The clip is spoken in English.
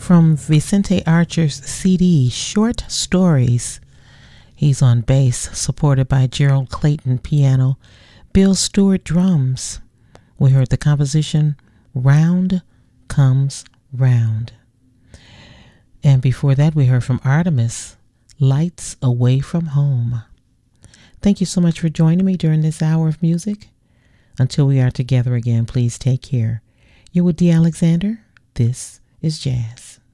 from Vicente Archer's CD, Short Stories. He's on bass, supported by Gerald Clayton piano, Bill Stewart drums. We heard the composition Round Comes Round. And before that, we heard from Artemis, Lights Away from Home. Thank you so much for joining me during this hour of music. Until we are together again, please take care. You're with Dee Alexander. This is Jazz.